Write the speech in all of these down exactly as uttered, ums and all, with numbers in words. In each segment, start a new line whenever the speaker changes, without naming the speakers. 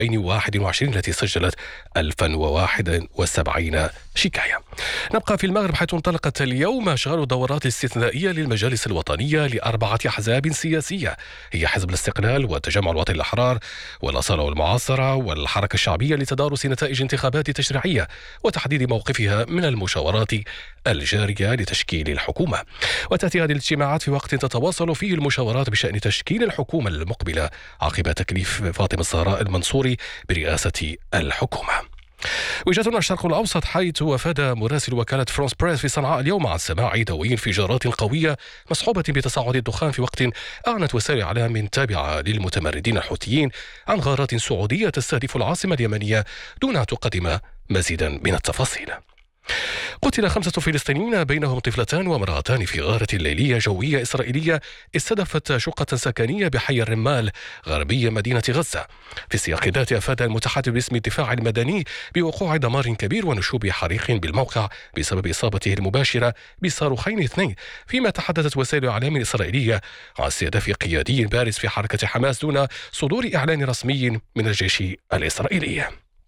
وواحد وعشرين التي سجلت ألف وواحد وسبعين شكاية. نبقى في المغرب حيث انطلقت اليوم أشغال دورات استثنائية للمجالس الوطنية لأربعة أحزاب سياسية، هي حزب الاستقلال والتجمع الوطني الأحرار والأصالة والمعاصرة والحركة الشعبية، لتدارس نتائج انتخابات تشريعية وتحديد موقفها من المشاورات الجارية لتشكيل الحكومة. وتأتي هذه الاجتماعات في وقت تتواصل فيه المشاورات بشأن تشكيل الحكومة المقبلة عقب تكليف فاطمة الزهراء المنصوري برئاسة الحكومة. وجهتنا الشرق الأوسط، حيث وفد مراسل وكالة فرانس بريس في صنعاء اليوم عن سماع دوي انفجارات قوية مصحوبة بتصاعد الدخان، في وقت أعلنت وسائل إعلام تابعة للمتمردين الحوثيين عن غارات سعودية تستهدف العاصمة اليمنية دون أن تقدم مزيدا من التفاصيل. قتل خمسة فلسطينيين بينهم طفلتان وامرأتان في غارة ليلية جوية إسرائيلية استهدفت شقة سكنية بحي الرمال غربي مدينة غزة. في السياق ذاته أفاد المتحدث باسم الدفاع المدني بوقوع دمار كبير ونشوب حريق بالموقع بسبب إصابته المباشرة بصاروخين اثنين، فيما تحدثت وسائل إعلام إسرائيلية عن استهداف قيادي بارز في حركة حماس دون صدور إعلان رسمي من الجيش الإسرائيلي.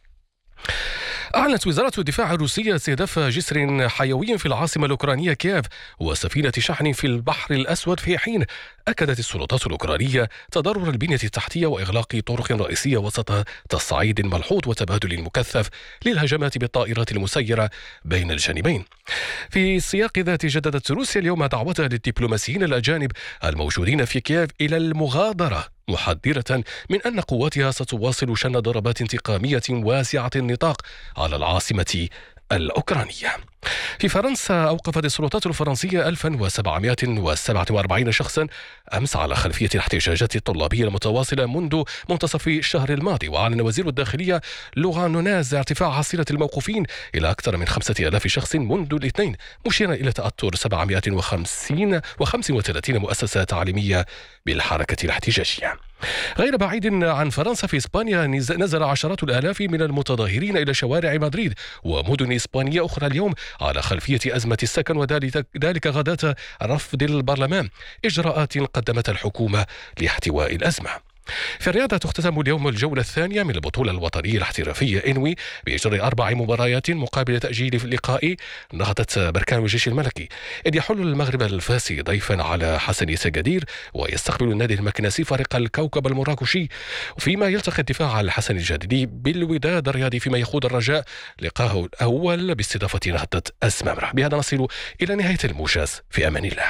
أعلنت وزارة الدفاع الروسية استهداف جسر حيوي في العاصمة الأوكرانية كييف وسفينة شحن في البحر الأسود، في حين أكدت السلطات الأوكرانية تضرر البنية التحتية وإغلاق طرق رئيسية وسط تصعيد ملحوظ وتبادل مكثف للهجمات بالطائرات المسيرة بين الجانبين. في السياق ذاته جددت روسيا اليوم دعوتها للدبلوماسيين الأجانب الموجودين في كييف إلى المغادرة، محذرة من أن قواتها ستواصل شن ضربات انتقامية واسعة النطاق على العاصمة الأوكرانية. في فرنسا أوقفت السلطات الفرنسية ألف وسبعمائة وسبعة وأربعين شخصا أمس على خلفية الاحتجاجات الطلابية المتواصلة منذ منتصف الشهر الماضي. وأعلن وزير الداخلية لوغان نوناز ارتفاع حصيلة الموقوفين إلى أكثر من خمسة آلاف شخص منذ الاثنين، مشيرا إلى تأثر سبعمائة وخمسة وثلاثين مؤسسة تعليمية بالحركة الاحتجاجية. غير بعيد عن فرنسا، في إسبانيا نزل عشرات الآلاف من المتظاهرين إلى شوارع مدريد ومدن إسبانية أخرى اليوم على خلفية أزمة السكن، وذلك غداة رفض البرلمان إجراءات قدمتها الحكومة لاحتواء الأزمة. في الرياضة تختتم اليوم الجولة الثانية من البطولة الوطنية الاحترافية إنوي بإجراء أربع مباريات مقابل تأجيل لقاء نهضة بركان والجيش الملكي، إذ يحل المغرب الفاسي ضيفا على حسن سجدير ويستقبل النادي المكنسي فريق الكوكب المراكشي، فيما يلتقي الدفاع الحسن الجديدي بالوداد الرياضي، فيما يخوض الرجاء لقاءه الأول باستضافة نهضة السمامرة. بهذا نصل إلى نهاية الموجز، في أمان الله.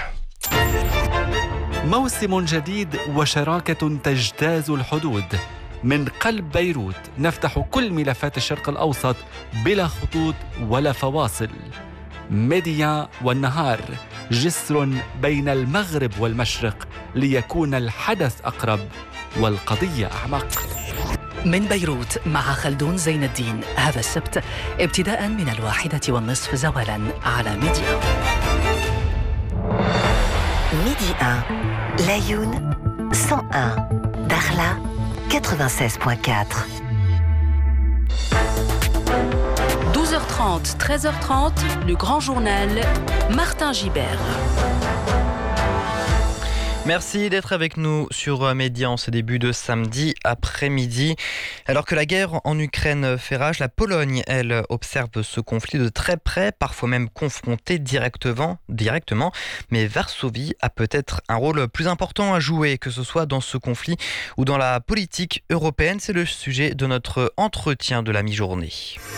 موسم جديد وشراكة تجتاز الحدود. من قلب بيروت نفتح كل ملفات الشرق الأوسط بلا خطوط ولا فواصل. ميديا والنهار، جسر بين المغرب والمشرق ليكون الحدث أقرب والقضية أعمق.
من بيروت مع خلدون زين الدين، هذا السبت ابتداء من الواحدة والنصف زوالا على ميديا.
Midi un, Laayoune cent un, Dakhla quatre-vingt-seize virgule quatre.
douze heures trente, treize heures trente, le grand journal, Martin Gibert.
Merci d'être avec nous sur Média en ce début de samedi après-midi. Alors que la guerre en Ukraine fait rage, la Pologne, elle, observe ce conflit de très près, parfois même confrontée directement, directement. Mais Varsovie a peut-être un rôle plus important à jouer, que ce soit dans ce conflit ou dans la politique européenne. C'est le sujet de notre entretien de la mi-journée.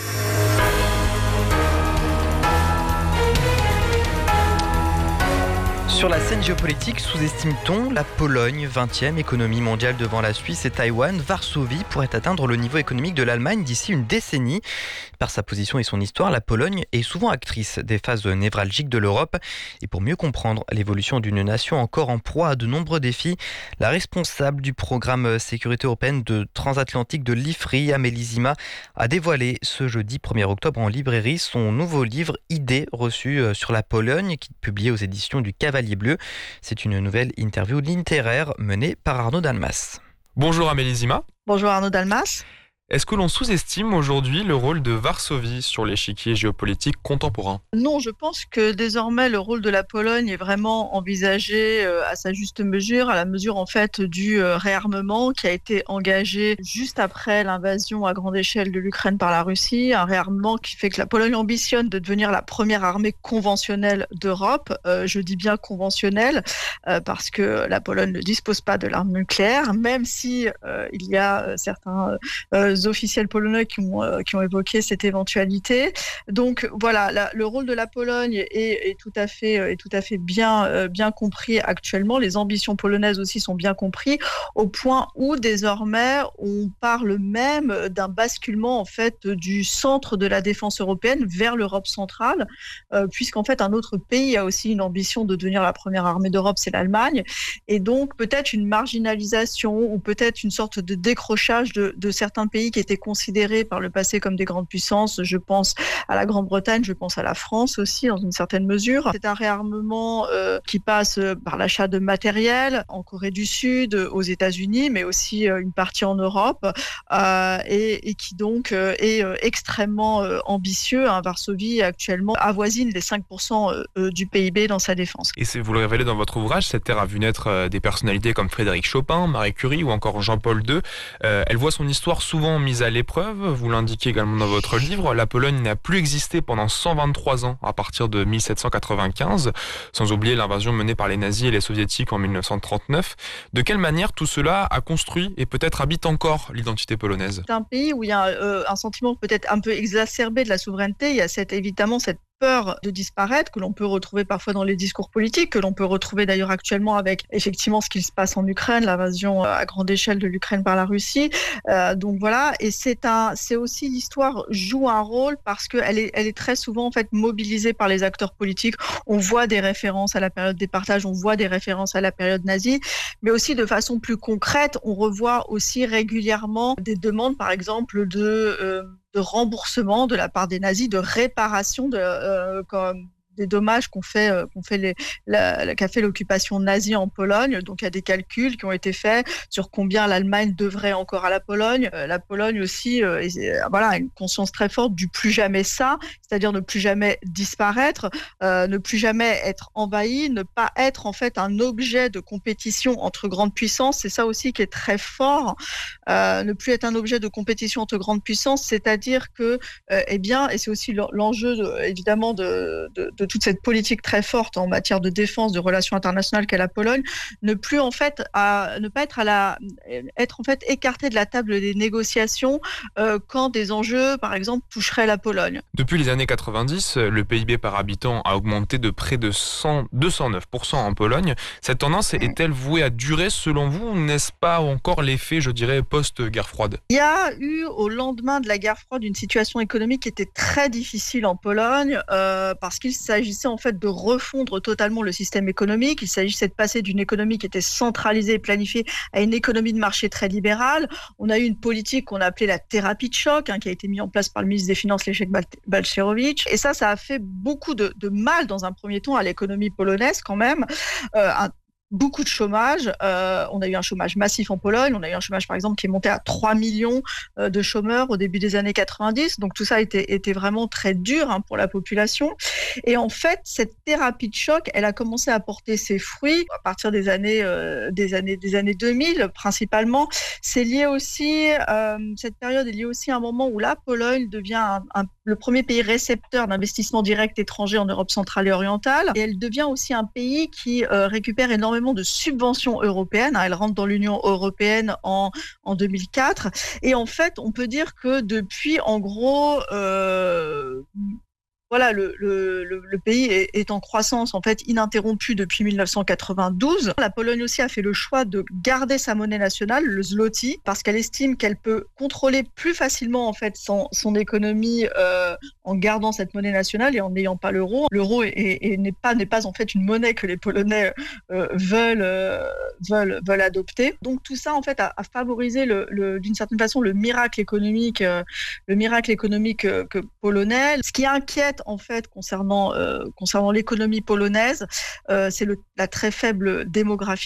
Sur la scène géopolitique, sous-estime-t-on la Pologne, vingtième économie mondiale devant la Suisse et Taïwan? Varsovie pourrait atteindre le niveau économique de l'Allemagne d'ici une décennie. Par sa position et son histoire, la Pologne est souvent actrice des phases névralgiques de l'Europe. Et pour mieux comprendre l'évolution d'une nation encore en proie à de nombreux défis, la responsable du programme sécurité européenne de transatlantique de l'I F R I, Amélie Zima, a dévoilé ce jeudi premier octobre en librairie son nouveau livre « Idées reçues sur la Pologne » qui est publié aux éditions du Cavalier Bleu. C'est une nouvelle interview littéraire menée par Arnaud Dalmas.
Bonjour Amélie Zima.
Bonjour Arnaud Dalmas.
Est-ce que l'on sous-estime aujourd'hui le rôle de Varsovie sur l'échiquier géopolitique contemporain ?
Non, je pense que désormais le rôle de la Pologne est vraiment envisagé à sa juste mesure, à la mesure en fait du réarmement qui a été engagé juste après l'invasion à grande échelle de l'Ukraine par la Russie, un réarmement qui fait que la Pologne ambitionne de devenir la première armée conventionnelle d'Europe. Euh, je dis bien conventionnelle euh, parce que la Pologne ne dispose pas de l'arme nucléaire, même si euh, il y a certains euh, officiels polonais qui ont, euh, qui ont évoqué cette éventualité. Donc voilà, la, le rôle de la Pologne est, est, tout, à fait, est tout à fait bien, euh, bien compris actuellement. Les ambitions polonaises aussi sont bien comprises, au point où désormais on parle même d'un basculement en fait du centre de la défense européenne vers l'Europe centrale, euh, puisqu'en fait un autre pays a aussi une ambition de devenir la première armée d'Europe, c'est l'Allemagne, et donc peut-être une marginalisation ou peut-être une sorte de décrochage de, de certains pays qui étaient considérés par le passé comme des grandes puissances. Je pense à la Grande-Bretagne, je pense à la France aussi dans une certaine mesure. C'est un réarmement euh, qui passe par l'achat de matériel en Corée du Sud, aux États-Unis, mais aussi euh, une partie en Europe, euh, et, et qui donc euh, est euh, extrêmement euh, ambitieux. Hein. Varsovie actuellement avoisine les cinq pour cent euh, du P I B dans sa défense.
Et vous le révélez dans votre ouvrage, cette ère a vu naître euh, des personnalités comme Frédéric Chopin, Marie Curie ou encore Jean-Paul deux. Euh, elle voit son histoire souvent mise à l'épreuve. Vous l'indiquez également dans votre livre. La Pologne n'a plus existé pendant cent vingt-trois ans à partir de mille sept cent quatre-vingt-quinze, sans oublier l'invasion menée par les nazis et les soviétiques en mille neuf cent trente-neuf. De quelle manière tout cela a construit et peut-être habite encore l'identité polonaise ?
C'est un pays où il y a euh, un sentiment peut-être un peu exacerbé de la souveraineté. Il y a cette, évidemment cette peur de disparaître, que l'on peut retrouver parfois dans les discours politiques, que l'on peut retrouver d'ailleurs actuellement avec effectivement ce qui se passe en Ukraine, l'invasion à grande échelle de l'Ukraine par la Russie. Euh, donc voilà, et c'est un, c'est aussi l'histoire joue un rôle parce qu'elle est, elle est très souvent en fait mobilisée par les acteurs politiques. On voit des références à la période des partages, on voit des références à la période nazie, mais aussi de façon plus concrète, on revoit aussi régulièrement des demandes, par exemple, de euh, de remboursement de la part des nazis, de réparation de, euh, comme des dommages qu'ont fait, euh, qu'ont fait les, la, qu'a fait l'occupation nazie en Pologne. Donc il y a des calculs qui ont été faits sur combien l'Allemagne devrait encore à la Pologne. Euh, la Pologne aussi, euh, et, voilà, a une conscience très forte du plus jamais ça, c'est-à-dire ne plus jamais disparaître, euh, ne plus jamais être envahi, ne pas être en fait un objet de compétition entre grandes puissances. C'est ça aussi qui est très fort. Euh, ne plus être un objet de compétition entre grandes puissances, c'est-à-dire que, euh, eh bien, et c'est aussi l'enjeu de, évidemment de, de, de toute cette politique très forte en matière de défense, de relations internationales qu'est la Pologne, ne plus en fait à, ne pas être à la, être en fait écarté de la table des négociations euh, quand des enjeux, par exemple, toucheraient la Pologne.
Depuis les années quatre-vingt-dix, le P I B par habitant a augmenté de près de cent, deux cent neuf pour cent en Pologne. Cette tendance est-elle vouée à durer selon vous, ou n'est-ce pas encore l'effet, je dirais, post-guerre froide ?
Il y a eu au lendemain de la guerre froide une situation économique qui était très difficile en Pologne euh, parce qu'il s'agissait s'agissait en fait de refondre totalement le système économique. Il s'agissait de passer d'une économie qui était centralisée et planifiée à une économie de marché très libérale. On a eu une politique qu'on a appelée la thérapie de choc, hein, qui a été mise en place par le ministre des Finances, Leszek Balcerowicz. Et ça, ça a fait beaucoup de, de mal dans un premier temps à l'économie polonaise quand même. Euh, un, Beaucoup de chômage. Euh, on a eu un chômage massif en Pologne. On a eu un chômage, par exemple, qui est monté à trois millions euh, de chômeurs au début des années quatre-vingt-dix. Donc, tout ça était, était vraiment très dur hein, pour la population. Et en fait, cette thérapie de choc, elle a commencé à porter ses fruits à partir des années, euh, des années, des années deux mille, principalement. C'est lié aussi, euh, cette période est liée aussi à un moment où la Pologne devient un, un, le premier pays récepteur d'investissements directs étrangers en Europe centrale et orientale. Et elle devient aussi un pays qui euh, récupère énormément de subventions européennes. Elle rentre dans l'Union européenne en, en deux mille quatre. Et en fait, on peut dire que depuis, en gros, euh, voilà, le, le, le pays est, est en croissance en fait ininterrompue depuis mille neuf cent quatre-vingt-douze. La Pologne aussi a fait le choix de garder sa monnaie nationale, le zloty, parce qu'elle estime qu'elle peut contrôler plus facilement en fait son, son économie euh, en gardant cette monnaie nationale et en n'ayant pas l'euro. L'euro est, est, est, n'est pas n'est pas en fait une monnaie que les Polonais euh, veulent euh, veulent veulent adopter. Donc tout ça en fait a, a favorisé le, le, d'une certaine façon le miracle économique, euh, le miracle économique euh, que polonais. Ce qui inquiète en fait concernant euh, concernant l'économie polonaise, euh, c'est le, la très faible démographie, le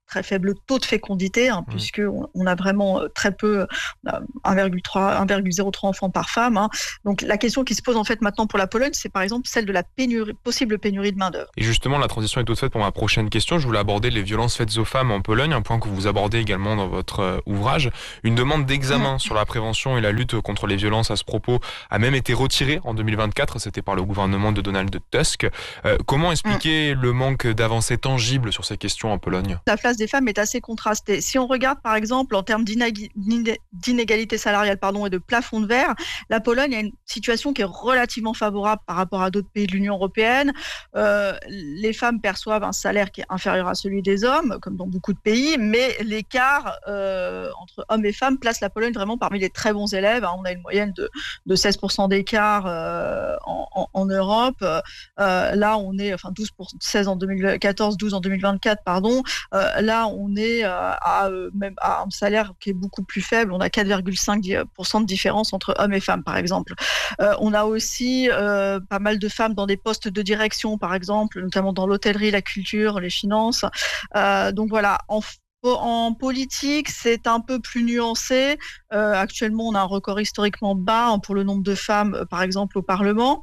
très faible taux de fécondité, hein, mmh. puisqu'on on a vraiment très peu, on a un virgule zéro trois enfants par femme. Hein. Donc la question qui se pose en fait maintenant pour la Pologne, c'est par exemple celle de la pénurie, possible pénurie de main-d'œuvre.
Et justement, la transition est toute faite pour ma prochaine question. Je voulais aborder les violences faites aux femmes en Pologne, un point que vous abordez également dans votre euh, ouvrage. Une demande d'examen mmh. sur la prévention et la lutte contre les violences à ce propos a même été retirée en deux mille vingt-quatre. C'était par le gouvernement de Donald Tusk. Euh, comment expliquer mmh. le manque d'avancées tangibles sur ces questions en Pologne ?
La place des femmes est assez contrastée. Si on regarde par exemple en termes d'inégalité salariale pardon, et de plafond de verre, la Pologne a une situation qui est relativement favorable par rapport à d'autres pays de l'Union européenne. Euh, les femmes perçoivent un salaire qui est inférieur à celui des hommes, comme dans beaucoup de pays, mais l'écart euh, entre hommes et femmes place la Pologne vraiment parmi les très bons élèves. On a une moyenne de, de seize pour cent d'écart euh, en, en, en Europe. Euh, là, on est, enfin douze pour cent, seize en deux mille quatorze, douze en deux mille vingt-quatre, pardon. Euh, là, on est euh, à, euh, même à un salaire qui est beaucoup plus faible. On a quatre virgule cinq pour cent de différence entre hommes et femmes, par exemple. Euh, on a aussi euh, pas mal de femmes dans des postes de direction, par exemple, notamment dans l'hôtellerie, la culture, les finances. Euh, donc voilà, en En politique, c'est un peu plus nuancé. Euh, actuellement, on a un record historiquement bas pour le nombre de femmes, euh, par exemple, au Parlement.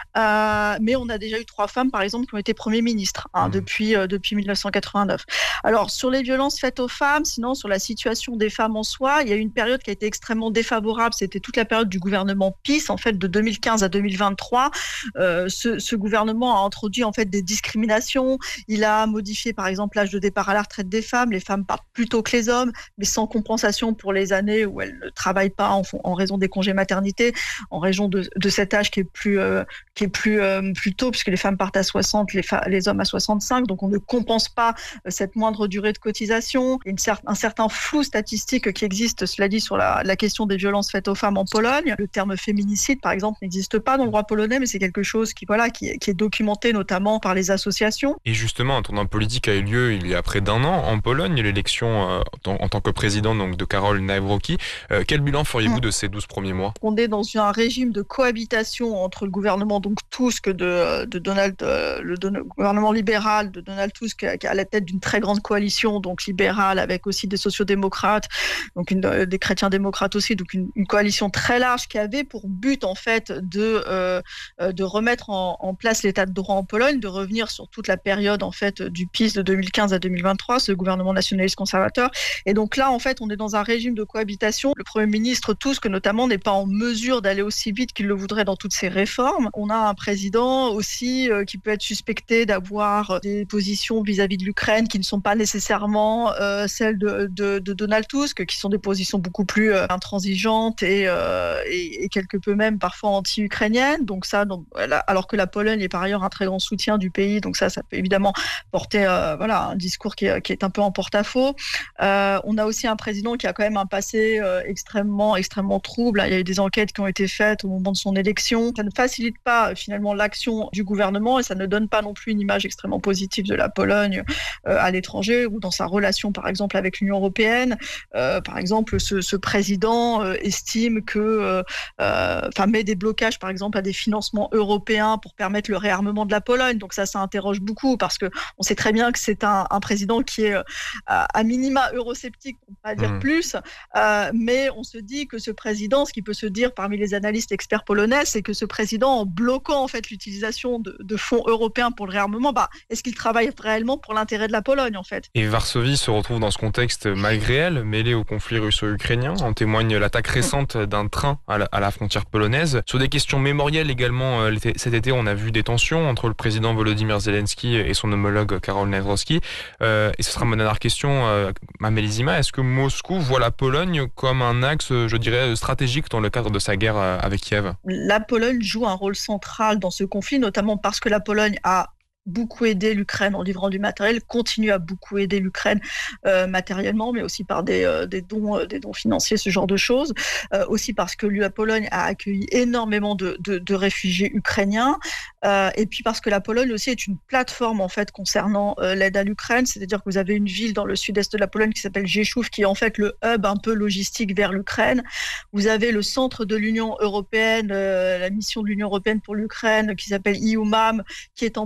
Euh, mais on a déjà eu trois femmes, par exemple, qui ont été Premier ministre hein, mmh. depuis, euh, depuis mille neuf cent quatre-vingt-neuf. Alors, sur les violences faites aux femmes, sinon, sur la situation des femmes en soi, il y a eu une période qui a été extrêmement défavorable. C'était toute la période du gouvernement PiS, en fait, de deux mille quinze à deux mille vingt-trois. Euh, ce, ce gouvernement a introduit, en fait, des discriminations. Il a modifié, par exemple, l'âge de départ à la retraite des femmes. Les femmes partent plus tôt que les hommes, mais sans compensation pour les années où elles ne travaillent pas en, en raison des congés maternité, en raison de, de cet âge qui est plus, euh, qui est plus, euh, plus tôt, puisque les femmes partent à soixante, les, fa- les hommes à soixante-cinq, donc on ne compense pas cette moindre durée de cotisation. Il y a une cer- un certain flou statistique qui existe, cela dit, sur la, la question des violences faites aux femmes en Pologne. Le terme féminicide, par exemple, n'existe pas dans le droit polonais, mais c'est quelque chose qui, voilà, qui, est, qui est documenté notamment par les associations.
Et justement, un tournant politique a eu lieu il y a près d'un an en Pologne, l'élection Euh, en, en tant que président donc, de Karol Nawrocki. Euh, quel bilan feriez-vous de ces douze premiers mois ?
On est dans un régime de cohabitation entre le gouvernement donc Tusk de, de Donald, euh, le don- gouvernement libéral de Donald Tusk qui est à la tête d'une très grande coalition donc libérale avec aussi des sociodémocrates, donc une, euh, des chrétiens démocrates aussi, donc une, une coalition très large qui avait pour but en fait de, euh, de remettre en, en place l'état de droit en Pologne, de revenir sur toute la période en fait du PiS de deux mille quinze à deux mille vingt-trois, ce gouvernement nationaliste conservateur. Et donc là, en fait, on est dans un régime de cohabitation. Le Premier ministre Tusk, notamment, n'est pas en mesure d'aller aussi vite qu'il le voudrait dans toutes ses réformes. On a un président aussi euh, qui peut être suspecté d'avoir des positions vis-à-vis de l'Ukraine qui ne sont pas nécessairement euh, celles de, de, de Donald Tusk, qui sont des positions beaucoup plus euh, intransigeantes et, euh, et, et quelque peu même parfois anti-ukrainiennes. Donc ça, donc, alors que la Pologne est par ailleurs un très grand soutien du pays, donc ça, ça peut évidemment porter euh, voilà, un discours qui est, qui est un peu en porte-à-faux. Euh, on a aussi un président qui a quand même un passé euh, extrêmement, extrêmement trouble. Il y a eu des enquêtes qui ont été faites au moment de son élection. Ça ne facilite pas finalement l'action du gouvernement et ça ne donne pas non plus une image extrêmement positive de la Pologne euh, à l'étranger ou dans sa relation par exemple avec l'Union européenne. Euh, par exemple, ce, ce président euh, estime que, euh, euh, enfin, met des blocages par exemple à des financements européens pour permettre le réarmement de la Pologne. Donc ça, ça interroge beaucoup parce que on sait très bien que c'est un, un président qui est euh, à minima eurosceptique, pour ne pas dire mmh. plus, euh, mais on se dit que ce président, ce qui peut se dire parmi les analystes experts polonais, c'est que ce président, en bloquant en fait l'utilisation de, de fonds européens pour le réarmement, bah, est-ce qu'il travaille réellement pour l'intérêt de la Pologne en fait ?
Et Varsovie se retrouve dans ce contexte malgré elle, mêlée au conflit russo-ukrainien. En témoigne l'attaque récente d'un train à la, à la frontière polonaise. Sur des questions mémorielles également, euh, cet été, on a vu des tensions entre le président Volodymyr Zelensky et son homologue Karol Nawrocki. Euh, et ce sera ma dernière question. Euh, Amélie Zima, est-ce que Moscou voit la Pologne comme un axe, je dirais, stratégique dans le cadre de sa guerre avec Kiev ?
La Pologne joue un rôle central dans ce conflit, notamment parce que la Pologne a beaucoup aidé l'Ukraine en livrant du matériel, continue à beaucoup aider l'Ukraine euh, matériellement, mais aussi par des, euh, des, dons, euh, des dons financiers, ce genre de choses. Euh, aussi parce que la Pologne a accueilli énormément de, de, de réfugiés ukrainiens. Euh, et puis parce que la Pologne aussi est une plateforme en fait concernant euh, l'aide à l'Ukraine, c'est-à-dire que vous avez une ville dans le sud-est de la Pologne qui s'appelle Rzeszów, qui est en fait le hub un peu logistique vers l'Ukraine. Vous avez le centre de l'Union européenne, euh, la mission de l'Union européenne pour l'Ukraine, qui s'appelle EUMAM, qui est en Pologne.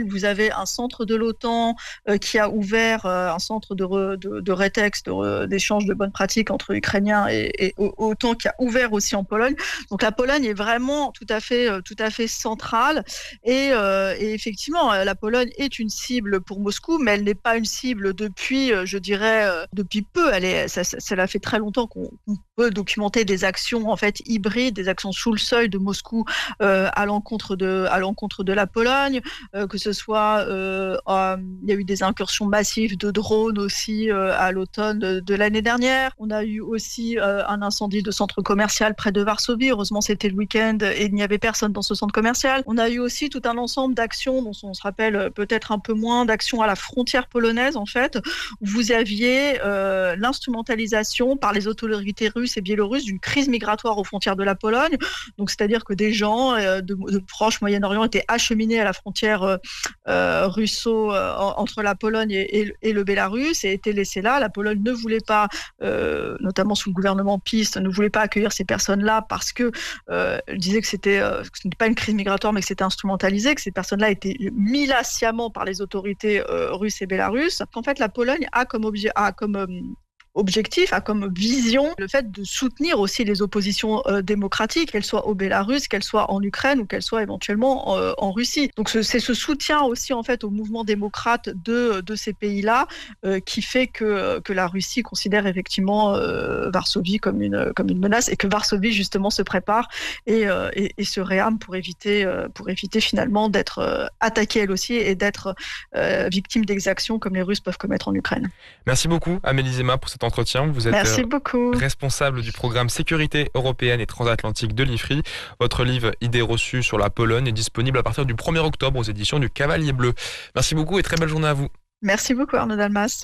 vous avez un centre de l'OTAN euh, qui a ouvert euh, un centre de, re, de, de rétex, de re, d'échange de bonnes pratiques entre Ukrainiens et, et OTAN qui a ouvert aussi en Pologne. Donc la Pologne est vraiment tout à fait, tout à fait centrale. Et, euh, et effectivement, la Pologne est une cible pour Moscou, mais elle n'est pas une cible depuis, je dirais, depuis peu. Elle est, ça, ça, ça fait très longtemps qu'on, qu'on peut documenter des actions en fait hybrides, des actions sous le seuil de Moscou euh, à l'encontre de, à l'encontre de la Pologne, euh, que ce soit, euh, euh, il y a eu des incursions massives de drones aussi euh, à l'automne de, de l'année dernière. On a eu aussi euh, un incendie de centre commercial près de Varsovie. Heureusement, c'était le week-end et il n'y avait personne dans ce centre commercial. On a eu aussi tout un ensemble d'actions dont on se rappelle peut-être un peu moins, d'actions à la frontière polonaise en fait, où vous aviez euh, l'instrumentalisation par les autorités russes et biélorusses d'une crise migratoire aux frontières de la Pologne. Donc, c'est-à-dire que des gens euh, de, de proche Moyen-Orient étaient acheminés à la frontière euh, euh, russo euh, entre la Pologne et, et, et le Bélarus et étaient laissés là. La Pologne ne voulait pas, euh, notamment sous le gouvernement PiS, ne voulait pas accueillir ces personnes-là parce que euh, elle disait que c'était euh, que ce n'était pas une crise migratoire, mais que c'était instrumentalisé, que ces personnes-là étaient mises là sciemment par les autorités euh, russes et bélarusses. En fait, la Pologne a comme objet, a comme euh, objectif, a comme vision le fait de soutenir aussi les oppositions euh, démocratiques, qu'elles soient au Bélarus, qu'elles soient en Ukraine ou qu'elles soient éventuellement euh, en Russie. Donc ce, c'est ce soutien aussi en fait au mouvement démocrate de, de ces pays-là euh, qui fait que, que la Russie considère effectivement euh, Varsovie comme une, comme une menace et que Varsovie justement se prépare et, euh, et, et se réarme pour éviter, euh, pour éviter finalement d'être euh, attaquée elle aussi et d'être euh, victime d'exactions comme les Russes peuvent commettre en Ukraine.
Merci beaucoup Amélie Zema pour cette entretien. Vous êtes
Merci beaucoup.
responsable du programme sécurité européenne et transatlantique de l'I F R I. Votre livre Idées reçues sur la Pologne est disponible à partir du premier octobre aux éditions du Cavalier Bleu. Merci beaucoup et très belle journée à vous.
Merci beaucoup Arnaud Dalmas.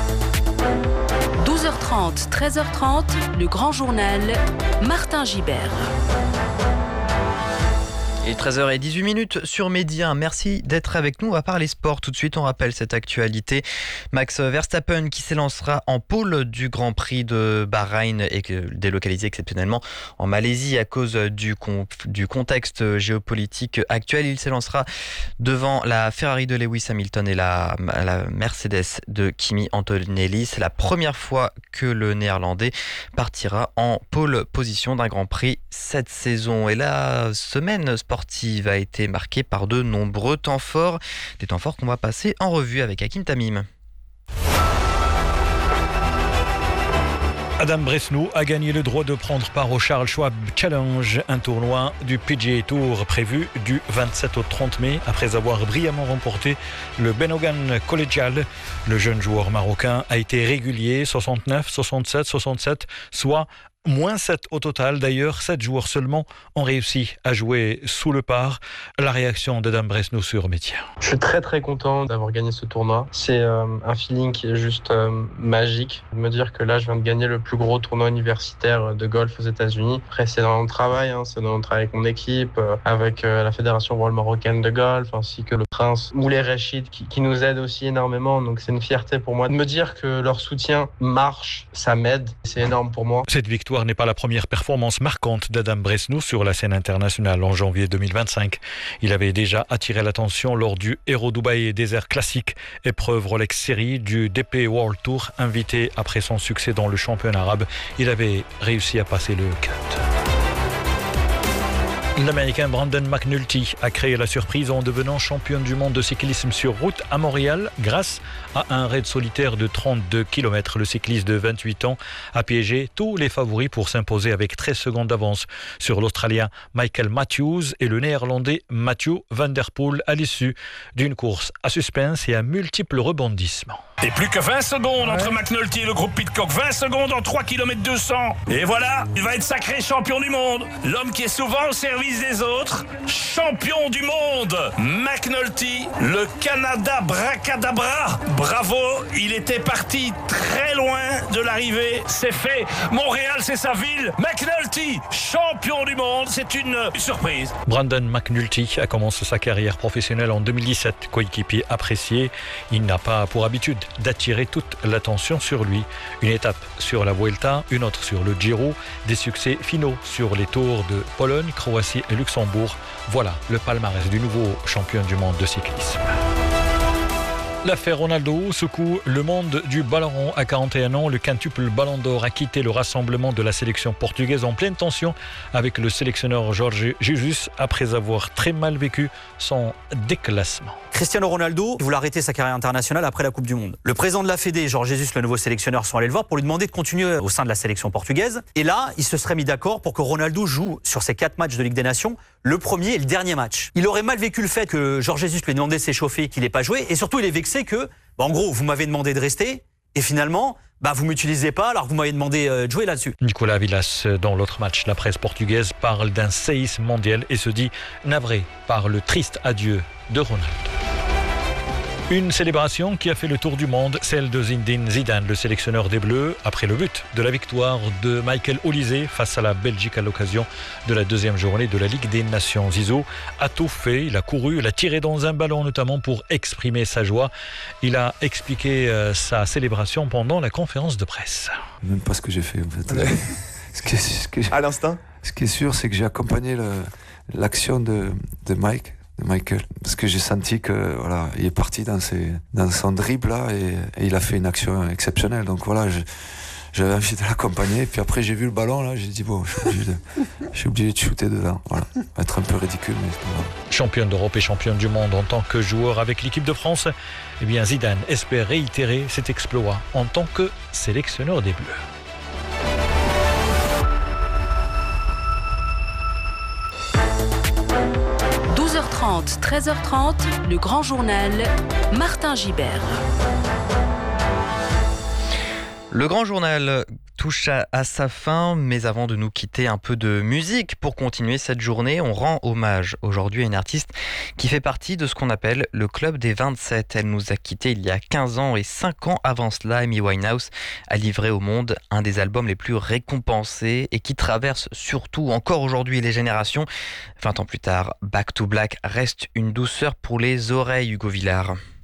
douze heures trente, treize heures trente, le grand journal, Martin Gibert.
Et treize heures dix-huit minutes sur Midi un. Merci d'être avec nous. On va parler sport tout de suite. On rappelle cette actualité. Max Verstappen qui s'élancera en pôle du Grand Prix de Bahreïn et délocalisé exceptionnellement en Malaisie à cause du, con- du contexte géopolitique actuel. Il s'élancera devant la Ferrari de Lewis Hamilton et la, la Mercedes de Kimi Antonelli. C'est la première fois que le Néerlandais partira en pôle position d'un Grand Prix cette saison. Et la semaine sportive sportive a été marquée par de nombreux temps forts, des temps forts qu'on va passer en revue avec Hakim Tamim.
Adam Bresnou a gagné le droit de prendre part au Charles Schwab Challenge, un tournoi du P G A Tour prévu du vingt-sept au trente mai, après avoir brillamment remporté le Ben Hogan Collegial. Le jeune joueur marocain a été régulier, soixante-neuf, soixante-sept, soixante-sept, soit moins sept au total. D'ailleurs, sept joueurs seulement ont réussi à jouer sous le par. La réaction d'Adam Bresnou sur Média.
Je suis très très content d'avoir gagné ce tournoi. C'est euh, un feeling qui est juste euh, magique. De me dire que là, je viens de gagner le plus gros tournoi universitaire de golf aux États-Unis. Après, c'est dans le travail, hein, c'est dans le travail avec mon équipe, euh, avec euh, la Fédération Royale Marocaine de golf, ainsi que le Prince Moulay Rachid qui, qui nous aide aussi énormément. Donc c'est une fierté pour moi de me dire que leur soutien marche, ça m'aide. C'est énorme pour moi.
Cette victoire n'est pas la première performance marquante d'Adam Bresnou sur la scène internationale en janvier deux mille vingt-cinq. Il avait déjà attiré l'attention lors du Hero Dubaï Desert Classic, épreuve Rolex Series du D P World Tour. Invité après son succès dans le championnat arabe, il avait réussi à passer le cut. L'Américain Brandon McNulty a créé la surprise en devenant champion du monde de cyclisme sur route à Montréal grâce à un raid solitaire de trente-deux kilomètres. Le cycliste de vingt-huit ans a piégé tous les favoris pour s'imposer avec treize secondes d'avance sur l'Australien Michael Matthews et le Néerlandais Mathieu Van Der Poel à l'issue d'une course à suspense et à multiples rebondissements.
Et plus que vingt secondes entre McNulty et le groupe Pidcock. vingt secondes en trois kilomètres deux cents. Et voilà, il va être sacré champion du monde. L'homme qui est souvent au service des autres. Champion du monde. McNulty, le Canada bracadabra. Bravo, il était parti très loin de l'arrivée. C'est fait. Montréal, c'est sa ville. McNulty, champion du monde. C'est une surprise.
Brandon McNulty a commencé sa carrière professionnelle en deux mille dix-sept. Coéquipier apprécié, il n'a pas pour habitude d'attirer toute l'attention sur lui. Une étape sur la Vuelta, une autre sur le Giro, des succès finaux sur les tours de Pologne, Croatie et Luxembourg. Voilà le palmarès du nouveau champion du monde de cyclisme. L'affaire Ronaldo secoue le monde du ballon rond. À quarante et un ans, le quintuple ballon d'or a quitté le rassemblement de la sélection portugaise en pleine tension avec le sélectionneur Jorge Jesus après avoir très mal vécu son déclassement.
Cristiano Ronaldo voulait arrêter sa carrière internationale après la Coupe du Monde. Le président de la Fédé, Jorge Jesus, le nouveau sélectionneur, sont allés le voir pour lui demander de continuer au sein de la sélection portugaise. Et là, il se serait mis d'accord pour que Ronaldo joue sur ses quatre matchs de Ligue des Nations, le premier et le dernier match. Il aurait mal vécu le fait que Jorge Jesus lui ait demandé de s'échauffer, qu'il n'ait pas joué. Et surtout, il est vexé que, bah, en gros, vous m'avez demandé de rester et finalement, bah, vous ne m'utilisez pas alors que vous m'avez demandé de jouer là-dessus.
Nicolas Villas, dans l'autre match, la presse portugaise parle d'un séisme mondial et se dit navré par le triste adieu de Ronaldo. Une célébration qui a fait le tour du monde, celle de Zinedine Zidane, le sélectionneur des Bleus, après le but de la victoire de Michael Olise face à la Belgique à l'occasion de la deuxième journée de la Ligue des Nations. Zizou a tout fait, il a couru, il a tiré dans un ballon notamment pour exprimer sa joie. Il a expliqué euh, sa célébration pendant la conférence de presse.
Même pas ce que j'ai fait en fait. ce qui est, ce qui est,
à l'instinct.
Ce qui est sûr, c'est que j'ai accompagné le, l'action de, de Mike. de Michael, parce que j'ai senti que voilà, il est parti dans ses, dans son dribble là et, et il a fait une action exceptionnelle. Donc voilà, je, j'avais envie de l'accompagner. Puis après j'ai vu le ballon là, j'ai dit bon, je suis obligé de, je suis obligé de shooter dedans. Voilà, ça va être un peu ridicule, mais c'est pas grave.
Championne d'Europe et championne du monde en tant que joueur avec l'équipe de France, eh bien Zidane espère réitérer cet exploit en tant que sélectionneur des Bleus.
douze heures trente, treize heures trente, le grand journal, Martin Gibert.
Le grand journal touche à, à sa fin, mais avant de nous quitter, un peu de musique. Pour continuer cette journée, on rend hommage aujourd'hui à une artiste qui fait partie de ce qu'on appelle le club des vingt-sept. Elle nous a quittés il y a quinze ans et cinq ans avant cela, Amy Winehouse a livré au monde un des albums les plus récompensés et qui traverse surtout encore aujourd'hui les générations. vingt ans plus tard, Back to Black reste une douceur pour les oreilles, Hugo Villard.